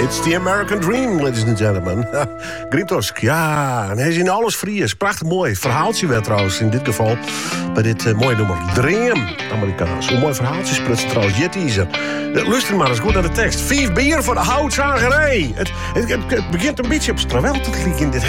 It's the American Dream, ladies and gentlemen. Gritosk, ja, en hij is in alles Fries. Prachtig mooi. Verhaaltje werd trouwens in dit geval bij dit mooie nummer. Dream, Amerikaans. Hoe mooi verhaaltje sprutsen trouwens. Jet teaser. Luister maar eens goed naar de tekst. 5 bier voor de houtzagerij. Het begint een beetje op strawel te klikken in dit